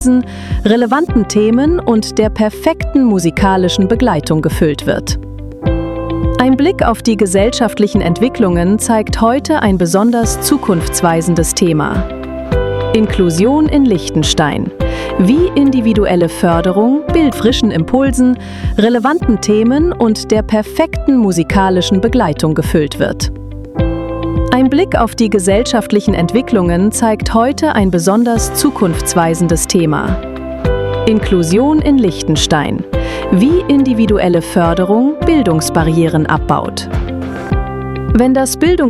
relevanten Themen und der perfekten musikalischen Begleitung gefüllt wird. Ein Blick auf die gesellschaftlichen Entwicklungen zeigt heute ein besonders zukunftsweisendes Thema: Inklusion in Liechtenstein. Wie individuelle Förderung, frischen Impulsen, relevanten Themen und der perfekten musikalischen Begleitung gefüllt wird. Ein Blick auf die gesellschaftlichen Entwicklungen zeigt heute ein besonders zukunftsweisendes Thema: Inklusion in Liechtenstein. Wie individuelle Förderung Bildungsbarrieren abbaut. Wenn das Bildungssystem